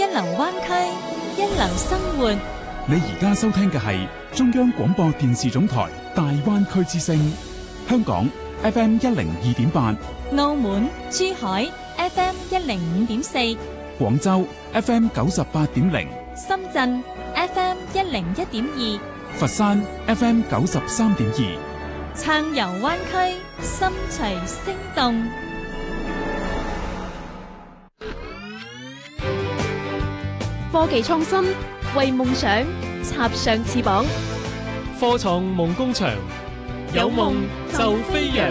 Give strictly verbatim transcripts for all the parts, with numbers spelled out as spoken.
一流灣區，一流生活。 你而家收聽嘅係中央廣播電視總台大灣區之聲，香港 F M 一零二點八， 澳門、珠海 F M 一零五點四， 廣州 F M 九十八點零， 深圳 F M 一零一點二， 佛山 F M 九十三點二， 暢遊灣區，心隨聲動。 科技創新，為夢想插上翅膀。 科創夢工場，有夢就飛揚。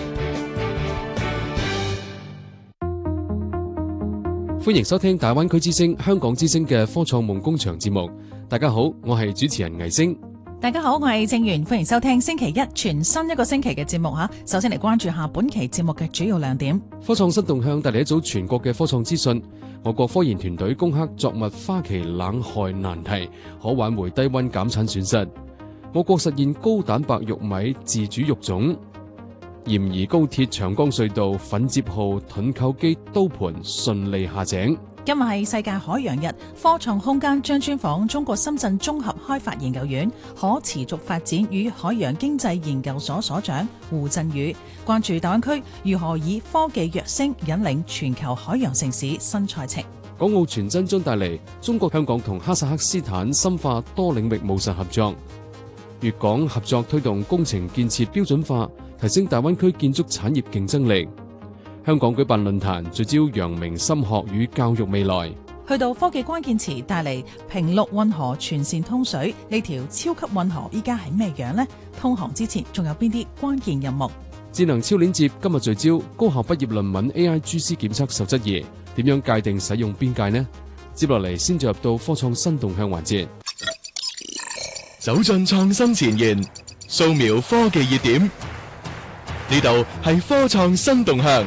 歡迎收聽大灣區之聲、香港之聲嘅科創夢工場節目。大家好，我係主持人魏星。 大家好，我係正源，歡迎收聽星期一全新一個星期嘅節目吓。首先嚟關注下本期節目嘅主要亮點。 科創新動向帶嚟一組全國嘅科創資訊。我國科研團隊攻克作物花期冷害難題，可挽回低溫減產損失。我國實現高蛋白玉米自主育種。鹽宜高鐵長江隧道奮捷號盾構機刀盤順利下井。 今日係世界海洋日，科創空間將專訪中國深圳綜合開發研究院可持續發展與海洋經濟研究所所長胡振宇，關注大灣區如何以科技躍升引領全球海洋城市新賽程。 港澳傳真將帶嚟中國香港同哈薩克斯坦深化多領域務實合作，粵港合作推動工程建設標準化，提升大灣區建築產業競爭力。香港舉辦論壇，聚焦陽明心學與教育未來。 去到科技關鍵詞，帶嚟平陸運河全線通水，呢條超級運河依家係咩樣呢？通航之前仲有邊啲關鍵任務？ 智能超鏈接今日聚焦高校畢業論文 A I G C 檢測受質疑，點樣界定使用邊界呢？接落嚟先進入到科創新動向環節， 走進創新前沿，掃描科技熱點，呢度係科創新動向。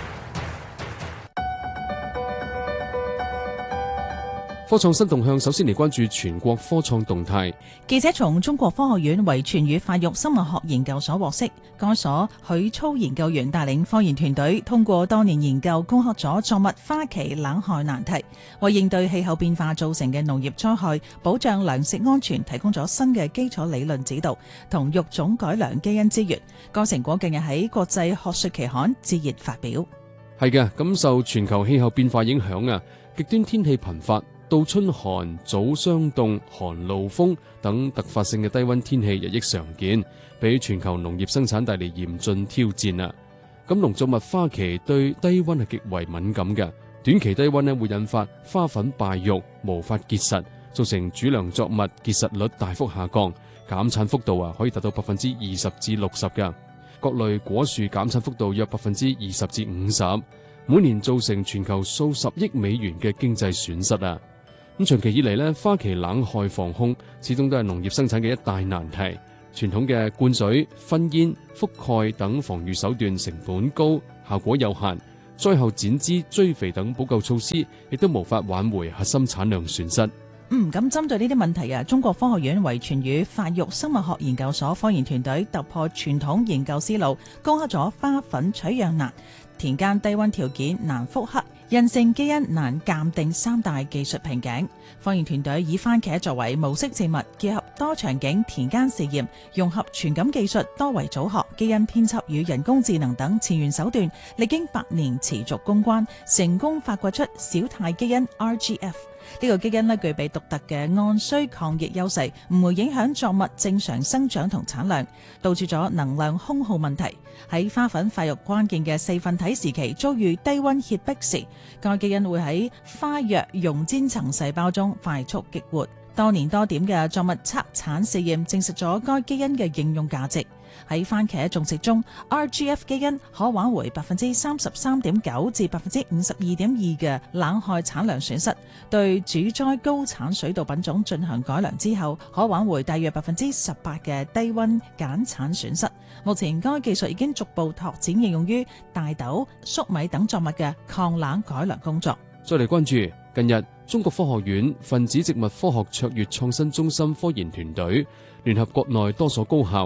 科創新動向首先嚟關注全國科創動態。 記者從中國科學院遺傳與發育生物學研究所獲悉，該所許操研究員帶領科研團隊通過多年研究，攻克咗作物花期冷害難題，為應對氣候變化造成嘅農業災害、保障糧食安全提供咗新嘅基礎理論指導同育種改良基因資源。該成果近日喺國際學術期刊《自然》發表。 係嘅，咁受全球氣候變化影響啊，極端天氣頻發。倒春寒、早霜凍、寒露風等突發性嘅低溫天氣日益常見，俾全球農業生產帶嚟嚴峻挑戰啊！咁農作物花期對低溫係極為敏感嘅，短期低溫咧會引發花粉敗育，無法結實，造成主糧作物結實率大幅下降，減產幅度啊可以達到百分之二十至六十嘅。各類果樹減產幅度約百分之二十至五十，每年造成全球數十億美元嘅經濟損失啊！咁長期以嚟咧，花期冷害防控始終都係農業生產嘅一大難題。傳統嘅灌水、熏煙、覆蓋等防禦手段成本高，效果有限。災後剪枝、追肥等補救措施亦都無法挽回核心產量損失。 嗯，咁針對呢啲問題啊，中國科學院遺傳與發育生物學研究所科研團隊突破傳統研究思路，攻克咗花粉取樣難、田間低溫條件難複刻、韌性基因難鑑定三大技術瓶頸。科研團隊以番茄作為模式植物，結合多場景田間試驗，融合傳感技術、多維組學、基因編輯與人工智能等前沿手段，歷經百年持續攻關，成功發掘出小態基因 R G F。呢個基因咧具備獨特嘅按需抗逆優勢，唔會影響作物正常生長同產量，導致咗能量空耗問題。喺花粉發育關鍵嘅四分體時期遭遇低溫脅迫時，該基因會喺花藥溶煎層細胞中快速激活。多年多點嘅作物測產試驗證實咗該基因嘅應用價值。喺番茄種植中 ，R G F 基因可挽回百分之三十三點九至百分之五十二點二嘅冷害產量損失。對主栽高產水稻品種進行改良之後，可挽回大約百分之十八嘅低溫減產損失。目前該技術已經逐步拓展應用於大豆、粟米等作物嘅抗冷改良工作。 再嚟關注近日，中國科學院分子植物科學卓越創新中心科研團隊聯合國內多所高校，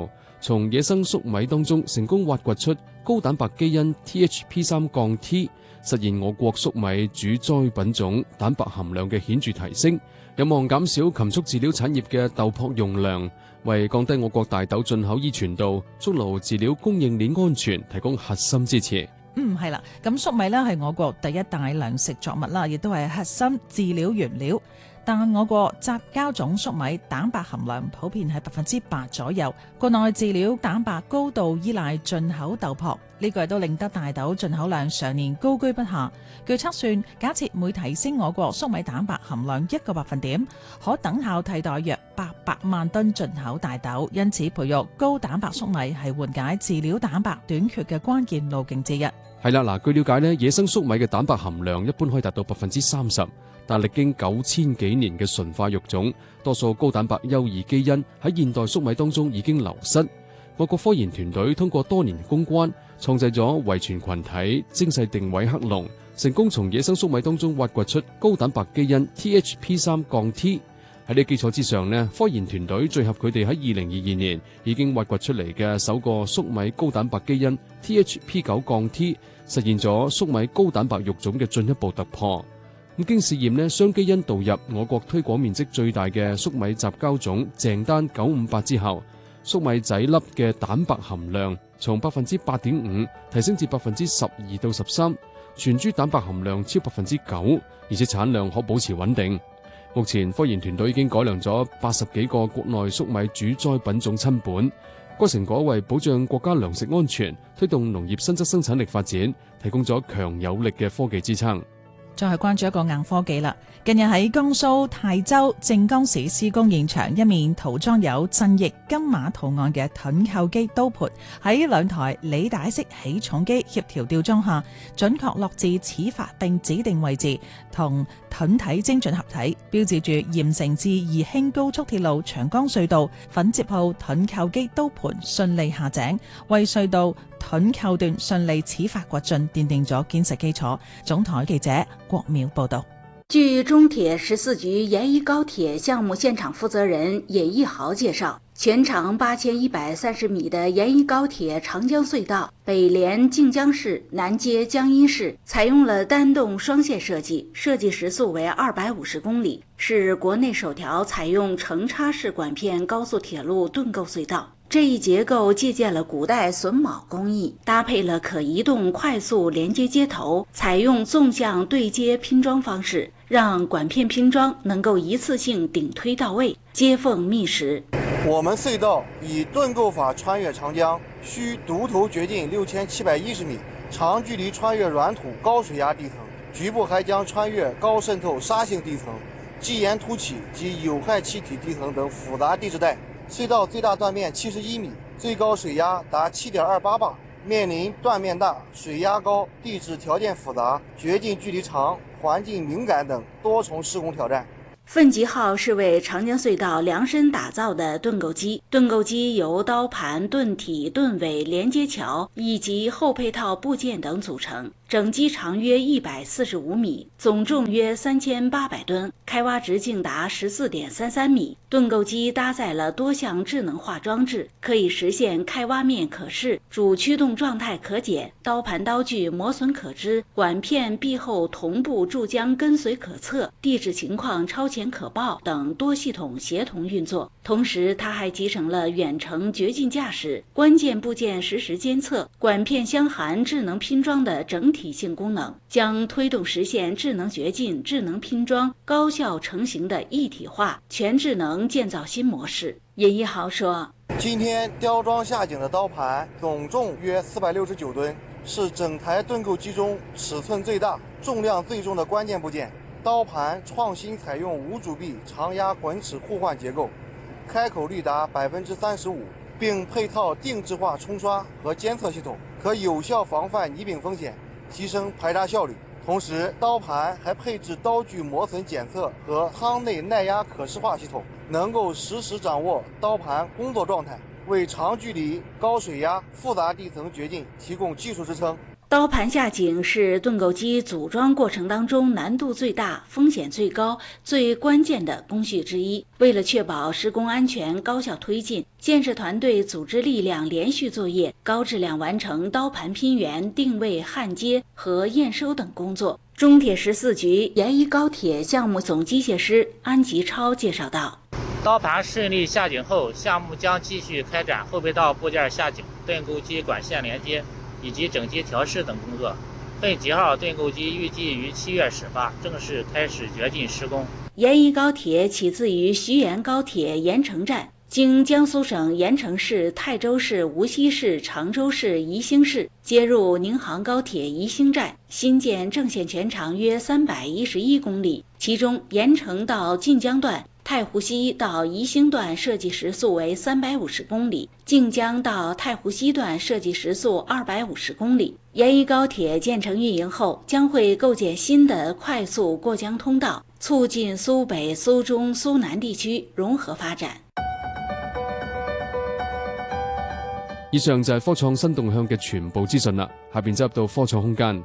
從野生粟米當中成功挖掘出高蛋白基因 T H P 三 T， 實現我國粟米主栽品種蛋白含量嘅顯著提升，有望減少禽畜飼料產業嘅豆粕用量，為降低我國大豆進口依存度，築牢飼料供應鏈安全提供核心支持。 嗯，係啦，咁粟米呢係我國第一大糧食作物啦，亦都係核心飼料原料。但我國雜交種粟米蛋白含量普遍係百分之八左右，國內飼料蛋白高度依賴進口豆粕，呢個亦都令得大豆進口量常年高居不下。據測算，假設每提升我國粟米蛋白含量一個百分點，可等效替代約八百萬噸進口大豆，因此培育高蛋白粟米係緩解飼料蛋白短缺嘅關鍵路徑之一。 係啦，嗱，據了解呢，野生粟米嘅蛋白含量一般可以達到百分之三十。但歷經九千幾年嘅純化育種，多數高蛋白優異基因喺現代粟米當中已經流失。我國科研團隊通過多年攻關，創製咗遺傳群體精細定位克隆，成功從野生粟米當中挖掘出高蛋白基因 T H P 三 T。喺呢基礎之上呢，科研團隊聚合佢哋喺二零二二年已經挖掘出嚟嘅首個粟米高蛋白基因 T H P 九 T， 實現咗粟米高蛋白育種嘅進一步突破。咁經試驗呢，雙基因導入我國推廣面積最大嘅粟米雜交種鄭丹九五八之後，粟米仔粒嘅蛋白含量從百分之八點五提升至百分之十二到十三，全株蛋白含量超百分之九，而且產量可保持穩定。目前科研團隊已經改良咗八十幾個國內粟米主栽品種親本，該成果為保障國家糧食安全、推動農業新質生產力發展，提供咗強有力嘅科技支撐。 再係關注一個硬科技啦。近日喺江蘇泰州靖江市施工現場，一面塗裝有鎮翼金馬圖案嘅盾構機刀盤，喺兩台履帶式起重機協調吊裝下，準確落至齒法並指定位置，同盾體精準合體，標誌住鹽城至宜興高速鐵路長江隧道粉接號盾構機刀盤順利下井，為隧道盾構段順利齒法掘進奠定咗堅實基礎。總台記者郭淼報道。 據中鐵十四局延宜高鐵項目現場負責人尹一豪介紹，全長八千一百三十米的延宜高鐵長江隧道北連靖江市，南接江陰市，採用了單洞雙線設計，設計時速為二百五十公里，是國內首條採用承插式管片高速鐵路盾構隧道。這一結構借鑑了古代榫卯工藝，搭配了可移動快速連接接頭，採用縱向對接拼裝方式，讓管片拼裝能夠一次性頂推到位，接縫密實。 我們隧道以盾構法穿越長江，需獨頭掘進六千七百一十米，長距離穿越軟土高水壓地層，局部還將穿越高滲透沙性地層、基岩凸起及有害氣體地層等複雜地質帶。隧道最大斷面七十一米，最高水壓達七點二八巴，面臨斷面大、水壓高、地質條件複雜、掘進距離長、環境敏感等多重施工挑戰。 奮吉號是為長江隧道量身打造的盾構機，盾構機由刀盤、盾體、盾尾、連接橋以及後配套部件等組成。整機長約一百四十五米，總重約三千八百噸，開挖直徑達十四點三三米。盾構機搭載了多項智能化裝置，可以實現開挖面可視、主驅動狀態可檢、刀盤刀具磨損可知、管片壁後同步注漿跟隨可測、地質情況超前可報等多系統協同運作。同時，它還集成了遠程掘進駕駛、關鍵部件實時監測、管片相含智能拼裝的整體性功能，將推動實現智能掘進、智能拼裝高效成型的一體化全智能建造新模式。尹一豪說， 今天雕裝下井的刀盤總重約四百六十九噸，是整台盾構機中尺寸最大、重量最重的關鍵部件。刀盤創新採用無阻壁長壓滾齒互換結構，開口率達百分之三十五，並配套定制化沖刷和監測系統，可有效防範泥柄風險，提升排查效率。同時，刀盤還配置刀具磨損檢測和艙內耐壓可視化系統，能夠實時掌握刀盤工作狀態，為長距離、高水壓、複雜地層掘進提供技術支撐。 刀盘下井是盾构机组装过程当中难度最大、风险最高、最关键的工序之一。为了确保施工安全、高效推进，建设团队组织力量连续作业，高质量完成刀盘拼圆、定位、焊接和验收等工作。中铁十四局沿渝高铁项目总机械师安吉超介绍道： 刀盘顺利下井后，项目将继续开展后备道部件下井、盾构机管线连接以及整机调试等工作。本级号盾构机预计于七月始发，正式开始掘进施工。 沿渝高铁起自于徐沿高铁盐城站，经江苏省盐城市、泰州市、无锡市、常州市、宜兴市，接入宁杭高铁宜兴站，新建正线全长约三百一十一公里，其中盐城到晋江段、太湖西到宜兴段设计时速为三百五十公里，晋江到太湖西段设计时速二百五十公里。沿渝高铁建成运营后，将会构建新的快速过江通道，促进苏北、苏中、苏南地區融合發展。 以上就係科創新動向嘅全部資訊啦，下邊走入到科創空間。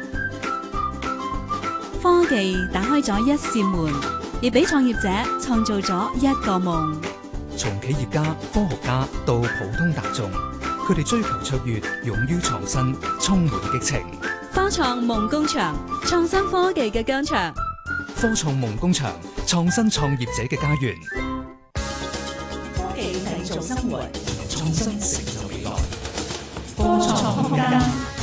科技打開咗一扇門，亦俾創業者創造咗一個夢。 從企業家、科學家到普通大眾，佢哋追求卓越，勇於創新，充滿激情。 科創夢工場，創新科技嘅疆場。 科創夢工場，創新創業者嘅家園。 科技製造生活， 創新成就未來。 科創空間。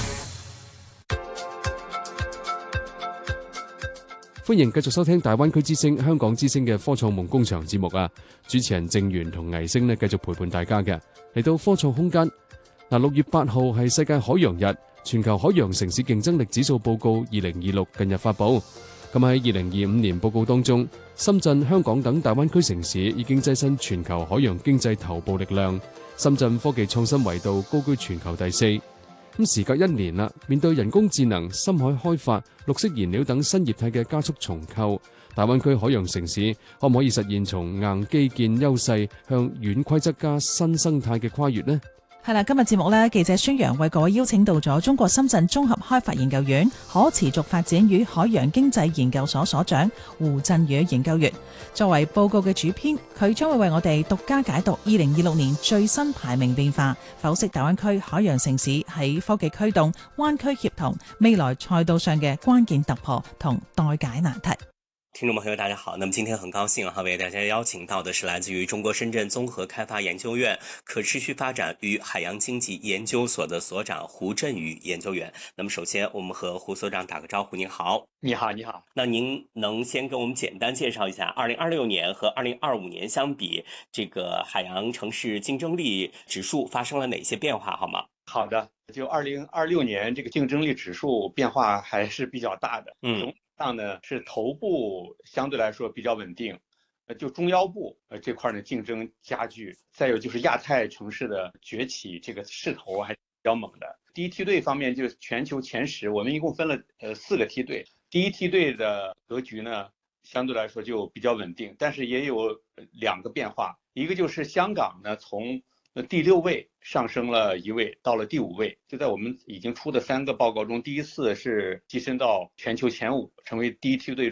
歡迎繼續收聽大灣區之聲、香港之聲嘅科創夢工場節目啊！主持人鄭源同倪星呢繼續陪伴大家嘅。嚟到科創空間嗱，六月八號係世界海洋日，全球海洋城市競爭力指數報告二零二六近日發布。咁喺二零二五年報告當中，深圳、香港等大灣區城市已經躋身全球海洋經濟頭部力量。深圳科技創新維度高居全球第四。咁時隔一年啦，面對人工智能、深海開發、綠色燃料等新業態嘅加速重構，大灣區海洋城市可唔可以實現從硬基建優勢向軟規則加新生態嘅跨越呢？ 係啦，今日節目呢，記者孫楊為各位邀請到咗中國深圳綜合開發研究院可持續發展與海洋經濟研究所所長胡振宇研究員。作為報告嘅主編，佢將會為我哋獨家解讀二零二六年最新排名變化，剖析大灣區海洋城市喺科技驅動、灣區協同、未來賽道上嘅關鍵突破同待解難題。 聽眾朋友大家好，那麼今天很高興哈，為大家邀請到的是來自於中國深圳綜合開發研究院可持續發展與海洋經濟研究所的所長胡振宇研究員。那麼首先我們和胡所長打個招呼。您好。 你好你好。 那您能先跟我們簡單介紹一下二零二六年和二零二五年相比，這個海洋城市競爭力指數發生了哪些變化好嗎？ 好的，就二零二六年這個競爭力指數變化還是比較大的。 嗯。 上呢是頭部相對來說比較穩定，就中腰部呃這塊呢競爭加劇，再有就是亞太城市的崛起，這個勢頭還是比較猛的。第一梯隊方面就全球前十，我們一共分了呃四個梯隊，第一梯隊的格局呢相對來說就比較穩定，但是也有兩個變化，一個就是香港呢從第六位上升了一位，到了第五位，就在我們已經出的三個報告中，第一次是躋身到全球前五，成為第一梯隊中